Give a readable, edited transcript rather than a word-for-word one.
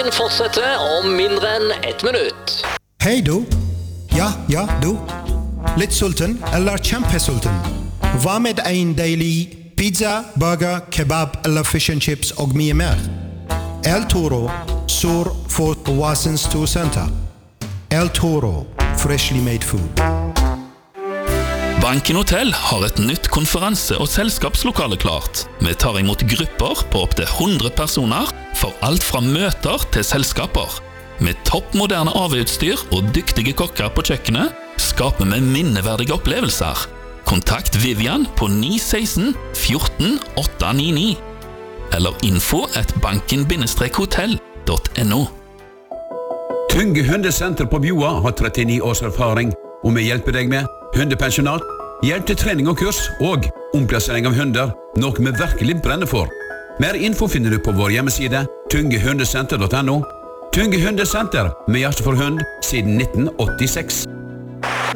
Sendingen fortsetter om mindre enn 1 minutt. Hei du. Ja, du. Litt sulten eller kjempesulten? Hva med en deilig pizza, burger, kebab eller fish and chips og mye mer? El Toro, sør for Oasens Storsenter. El Toro, freshly made food. Banken Hotel har et nytt konferanse- og selskapslokale klart. Vi tar imot grupper på opp til 100 personer for alt fra møter til selskaper. Med toppmoderne AV-utstyr og dyktige kokker på kjøkkenet skaper vi minneverdige opplevelser. Kontakt Vivian på 916 14 899 eller info@banken-hotell.no. Tynge Hundesenter på Bjoa har 39 års erfaring, og vi hjelper deg med hundepensjonat, hjelp til trening og kurs og omplassering av hunder, noe vi virkelig brenner for. Mer info finner du på vår hjemmeside tyngehundesenter.no. Tynge Hundesenter, med hjerte for hund siden 1986.